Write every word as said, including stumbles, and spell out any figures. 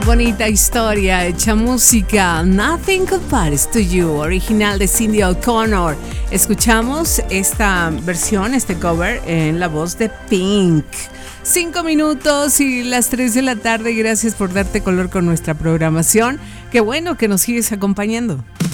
bonita historia, hecha música. Nothing Compares to You, original de Cindy O'Connor. Escuchamos esta versión, este cover, en la voz de Pink. Cinco minutos y las tres de la tarde. Gracias por darte color con nuestra programación. Qué bueno que nos sigues acompañando.